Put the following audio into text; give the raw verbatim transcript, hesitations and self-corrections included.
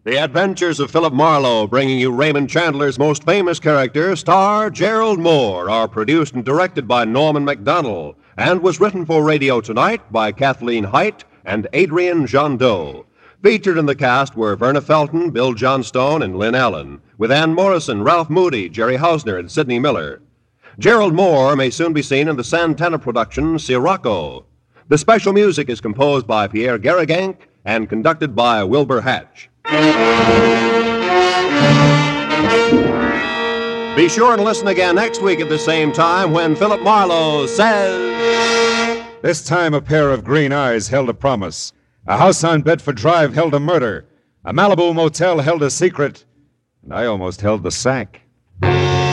The Adventures of Philip Marlowe, bringing you Raymond Chandler's most famous character, star Gerald Moore, are produced and directed by Norman Macdonnell, and was written for radio tonight by Kathleen Height and Adrian Jondeau. Featured in the cast were Verna Felton, Bill Johnstone, and Lynn Allen, with Ann Morrison, Ralph Moody, Jerry Hausner, and Sidney Miller. Gerald Moore may soon be seen in the Santana production, Sirocco. The special music is composed by Pierre Garrigank and conducted by Wilbur Hatch. Be sure and listen again next week at the same time when Philip Marlowe says... This time a pair of green eyes held a promise. A house on Bedford Drive held a murder. A Malibu motel held a secret. And I almost held the sack.